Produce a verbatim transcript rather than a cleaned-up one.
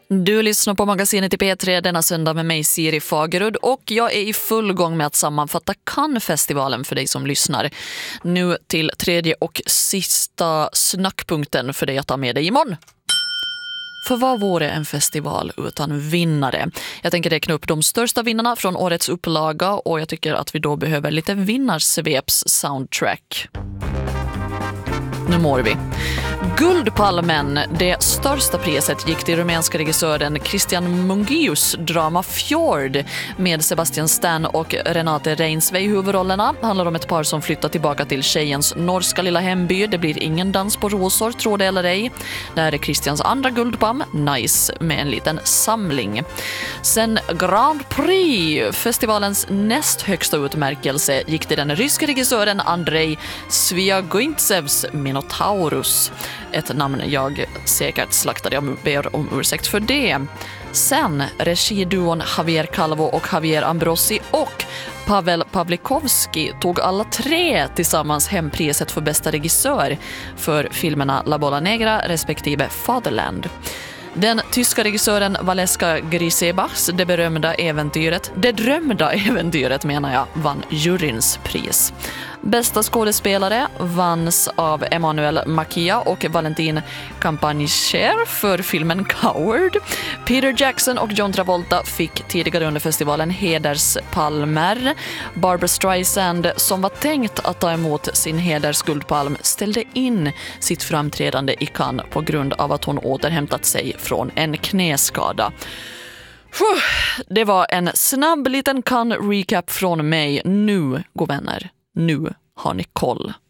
Du lyssnar på magasinet i P tre denna söndag med mig Siri Fagerud och jag är i full gång med att sammanfatta Cannes-festivalen för dig som lyssnar. Nu till tredje och sista snackpunkten för dig att ta med dig imorgon. För vad vore en festival utan vinnare? Jag tänker räkna upp de största vinnarna från årets upplaga och jag tycker att vi då behöver lite vinnarsveps soundtrack. Nu mår vi. Guldpalmen, det största priset, gick till rumänska regissören Cristian Mungius drama Fjord med Sebastian Stan och Renate Reinsve i huvudrollerna. Det handlar om ett par som flyttar tillbaka till tjejens norska lilla hemby. Det blir ingen dans på rosor, tror det eller ej. Det här är Christians andra guldpalm, Nice, med en liten samling. Sen Grand Prix, festivalens näst högsta utmärkelse, gick till den ryska regissören Andrei Sviagointsevs Minotaurus. Ett namn jag säkert slaktade, jag ber om ursäkt för det. Sen regiduon Javier Calvo och Javier Ambrosi och Pavel Pavlikovski tog alla tre tillsammans hem priset för bästa regissör för filmerna La Bola Negra respektive Fatherland. Den tyska regissören Valeska Grisebachs Det berömda äventyret, det drömda äventyret menar jag, vann juryns pris. Bästa skådespelare vanns av Emmanuel Makia och Valentin Campanicher för filmen Coward. Peter Jackson och John Travolta fick tidigare under festivalen hederspalmer. Barbra Streisand, som var tänkt att ta emot sin hedersguldpalm, ställde in sitt framträdande i Cannes på grund av att hon återhämtat sig från en knäskada. Det var en snabb liten Cannes recap från mig. Nu, god vänner, nu har ni koll.